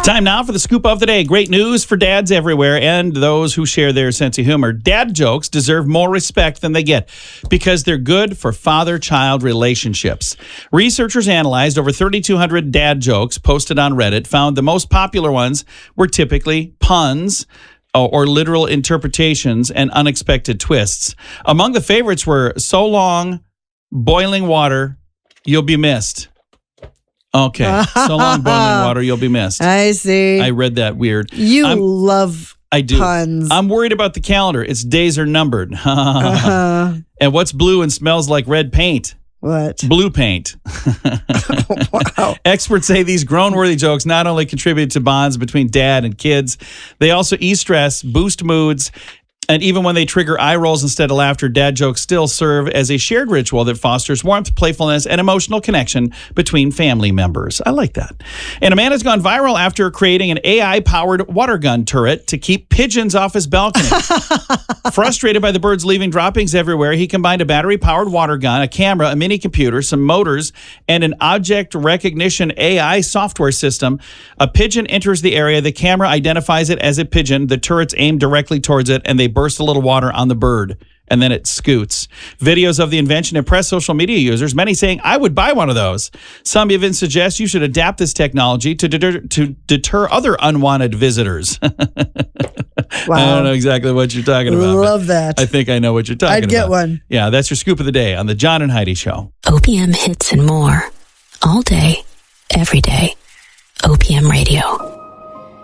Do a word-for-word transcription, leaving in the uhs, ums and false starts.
Time now for the scoop of the day. Great news for dads everywhere and those who share their sense of humor. Dad jokes deserve more respect than they get because they're good for father-child relationships. Researchers analyzed over thirty-two hundred dad jokes posted on Reddit, found the most popular ones were typically puns or literal interpretations and unexpected twists. Among the favorites were "So long, boiling water, you'll be missed." Okay. So long, boiling water, you'll be missed. I see. I read that weird. You I'm, love I do. puns. I'm worried about the calendar. Its days are numbered. uh-huh. And what's blue and smells like red paint? What? Blue paint. Wow. Experts say these grown-worthy jokes not only contribute to bonds between dad and kids, they also ease stress, boost moods, and even when they trigger eye rolls instead of laughter, dad jokes still serve as a shared ritual that fosters warmth, playfulness, and emotional connection between family members. I like that. And a man has gone viral after creating an A I-powered water gun turret to keep pigeons off his balcony. Frustrated by the birds leaving droppings everywhere, he combined a battery-powered water gun, a camera, a mini computer, some motors, and an object recognition A I software system. A pigeon enters the area. The camera identifies it as a pigeon. The turret's aimed directly towards it, and they burst a little water on the bird, and then it scoots. Videos of the invention impress social media users, many saying, "I would buy one of those." Some even suggest you should adapt this technology to deter, to deter other unwanted visitors. Wow. I don't know exactly what you're talking about. Love that. I think I know what you're talking about. I'd get one. Yeah, that's your scoop of the day on the John and Heidi Show. O P M hits and more. All day, every day. O P M Radio.